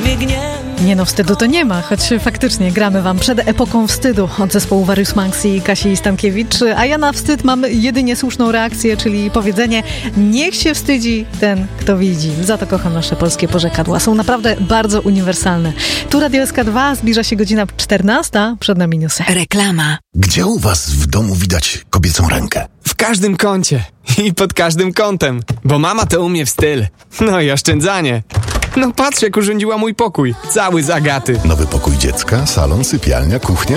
Nie no, wstydu to nie ma, choć faktycznie gramy wam przed epoką wstydu od zespołu Warius Manx i Kasi Stankiewicz, a ja na wstyd mam jedynie słuszną reakcję, czyli powiedzenie: niech się wstydzi ten, kto widzi. Za to kocham nasze polskie porzekadła. Są naprawdę bardzo uniwersalne. Tu Radio SK2, zbliża się godzina 14, przed nami newsy. Reklama. Gdzie u was w domu widać kobiecą rękę? W każdym kącie i pod każdym kątem, bo mama to umie w styl. No i oszczędzanie. No patrz, jak urządziła mój pokój, cały z Agaty. Nowy pokój dziecka, salon, sypialnia, kuchnia.